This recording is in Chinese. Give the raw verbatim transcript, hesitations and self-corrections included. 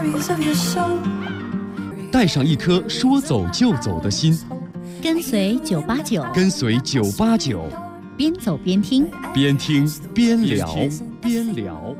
带上一颗说走就走的心， 跟随九八九， 跟随九八九， 边走边听， 边听边聊，边聊。